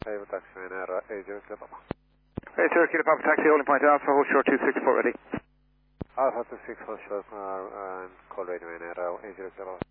Able taxi Ryanair 80 Kilo Papa. Hey, Turkey to Papa Taxi, holding point Alpha, hold short 264 ready. Alpha 26 hold short, call radio Ryanair 80 Kilo Papa.